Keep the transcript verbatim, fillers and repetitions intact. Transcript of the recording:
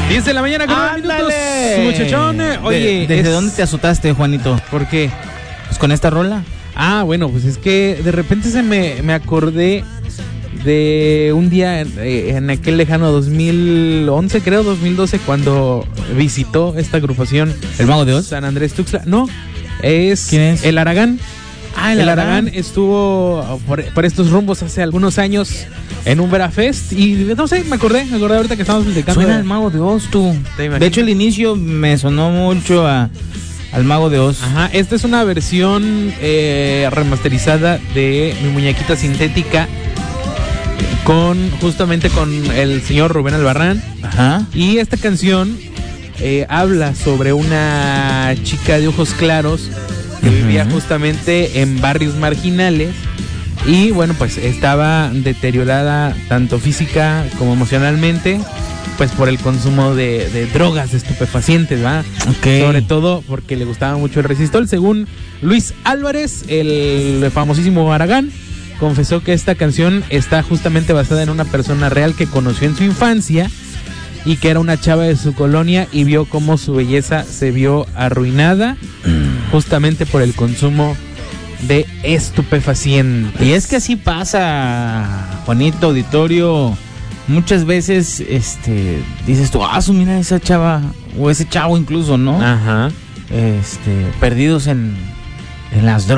diez de la mañana con nueve minutos, muchachón. Oye, ¿De, ¿desde es... dónde te asustaste, Juanito? ¿Por qué? Pues con esta rola. Ah, bueno, pues es que de repente se me, me acordé de un día en, en aquel lejano dos mil once, creo, dos mil doce, cuando visitó esta agrupación ¿El Mago de Oz? San Andrés Tuxtla. No, es, ¿Quién es? El Aragán. Ah, El, el Aragán Aragán estuvo por, por estos rumbos hace algunos años en un Verafest y no sé, me acordé, me acordé ahorita que estamos platicando. Suena de... al Mago de Oz, tú. ¿Te imaginas? De hecho, el inicio me sonó mucho a, al Mago de Oz. Ajá, esta es una versión eh, remasterizada de Mi Muñequita Sintética con justamente con el señor Rubén Albarrán. Ajá. Y esta canción eh, habla sobre una chica de ojos claros que Uh-huh. vivía justamente en barrios marginales y bueno, pues estaba deteriorada tanto física como emocionalmente, pues por el consumo de, de drogas, de estupefacientes, ¿va? Okay. Sobre todo porque le gustaba mucho el resistol. Según Luis Álvarez, el famosísimo Aragán confesó que esta canción está justamente basada en una persona real que conoció en su infancia y que era una chava de su colonia y vio cómo su belleza se vio arruinada justamente por el consumo de estupefacientes. Y es que así pasa, Juanito, auditorio. Muchas veces este dices tú, ah, su mira esa chava o ese chavo incluso, ¿no? Ajá. Este, perdidos en, en las drogas.